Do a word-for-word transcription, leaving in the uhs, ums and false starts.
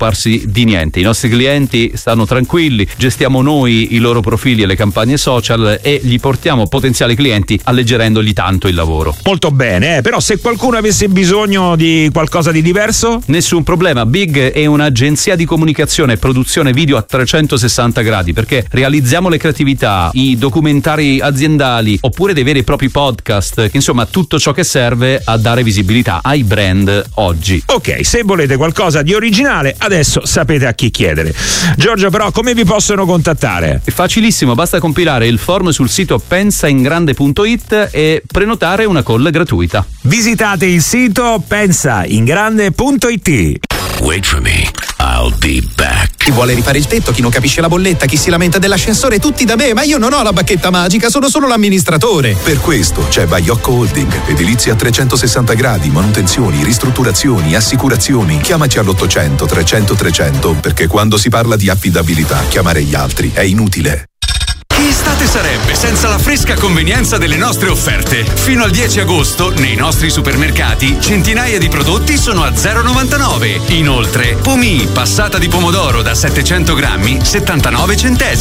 preoccuparsi di niente. I nostri clienti stanno tranquilli, gestiamo noi i loro profili e le campagne social e gli portiamo potenziali clienti alleggerendogli tanto il lavoro. Molto bene, eh? Però se qualcuno avesse bisogno di qualcosa di diverso? Nessun problema, Big è un'agenzia di comunicazione e produzione video a trecentosessanta gradi, perché realizziamo le creatività, i documentari aziendali oppure dei veri e propri podcast, insomma tutto ciò che serve a dare visibilità ai brand oggi. Ok, se volete qualcosa di originale adesso sapete a chi chiedere. Giorgio, però come vi possono contattare? È facilissimo, basta compilare il form sul sito pensaingrande punto it e prenotare una call gratuita. Visitate il sito pensaingrande punto it. Wait for me, I'll be back. Chi vuole rifare il tetto, chi non capisce la bolletta, chi si lamenta dell'ascensore, tutti da me, ma io non ho la bacchetta magica, sono solo l'amministratore. Per questo c'è Baiocco Holding, edilizia a trecentosessanta gradi, manutenzioni, ristrutturazioni, assicurazioni. Chiamaci all'ottocento trecento trecento, perché quando si parla di affidabilità, chiamare gli altri è inutile. Che estate sarebbe senza la fresca convenienza delle nostre offerte? Fino al dieci agosto, nei nostri supermercati, centinaia di prodotti sono a zero virgola novantanove. Inoltre, pomì passata di pomodoro da settecento grammi, settantanove centesimi.